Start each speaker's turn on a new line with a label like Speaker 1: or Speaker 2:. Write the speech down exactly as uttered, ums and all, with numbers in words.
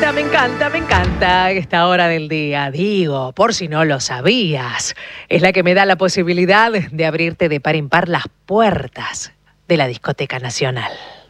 Speaker 1: encanta, me encanta, me encanta esta hora del día. Digo, por si no lo sabías, es la que me da la posibilidad de abrirte de par en par las puertas de la Discoteca Nacional.